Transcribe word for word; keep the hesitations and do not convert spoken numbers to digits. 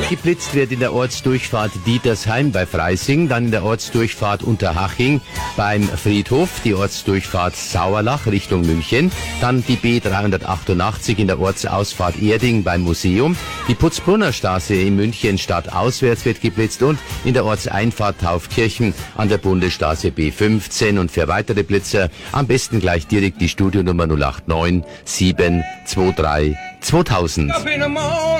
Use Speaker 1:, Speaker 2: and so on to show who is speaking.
Speaker 1: Geblitzt wird in der Ortsdurchfahrt Dietersheim bei Freising, dann in der Ortsdurchfahrt Unterhaching beim Friedhof, die Ortsdurchfahrt Sauerlach Richtung München, dann die B dreihundertachtundachtzig in der Ortsausfahrt Erding beim Museum, die Putzbrunner Straße in München stadtauswärts wird geblitzt und in der Ortseinfahrt Taufkirchen an der Bundesstraße B fünfzehn. Und für weitere Blitzer am besten gleich direkt die Studionummer null acht neun sieben zwei drei zweitausend.